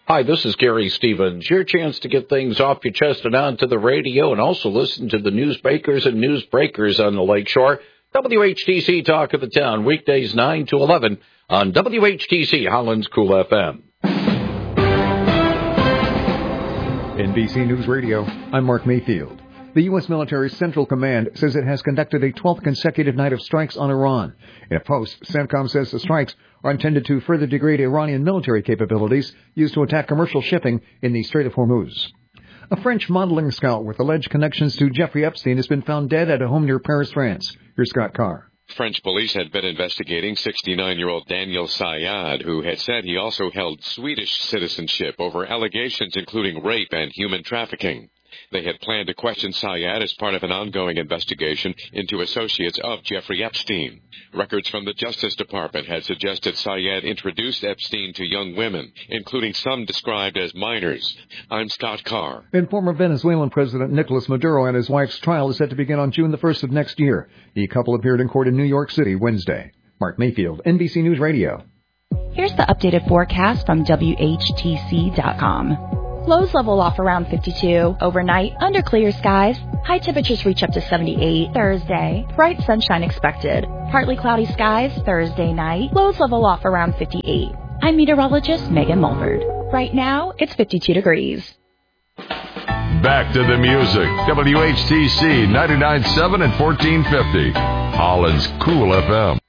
Hi, this is Gary Stevens. Your chance to get things off your chest and onto the radio, and also listen to the newsmakers and newsbreakers on the Lakeshore. WHTC Talk of the Town, weekdays 9 to 11 on WHTC Holland's Cool FM. NBC News Radio, I'm Mark Mayfield. The U.S. military's Central Command says it has conducted a 12th consecutive night of strikes on Iran. In a post, CENTCOM says the strikes are intended to further degrade Iranian military capabilities used to attack commercial shipping in the Strait of Hormuz. A French modeling scout with alleged connections to Jeffrey Epstein has been found dead at a home near Paris, France. Here's Scott Carr. French police had been investigating 69-year-old Daniel Sayad, who had said he also held Swedish citizenship over allegations including rape and human trafficking. They had planned to question Sayad as part of an ongoing investigation into associates of Jeffrey Epstein. Records from the Justice Department had suggested Sayad introduced Epstein to young women, including some described as minors. I'm Scott Carr. And former Venezuelan President Nicolas Maduro and his wife's trial is set to begin on June the 1st of next year. The couple appeared in court in New York City Wednesday. Mark Mayfield, NBC News Radio. Here's the updated forecast from WHTC.com. Lows level off around 52. Overnight, under clear skies. High temperatures reach up to 78 Thursday. Bright sunshine expected. Partly cloudy skies Thursday night. Lows level off around 58. I'm meteorologist Megan Mulford. Right now, it's 52 degrees. Back to the music. WHTC 99.7 and 1450. Holland's Cool FM.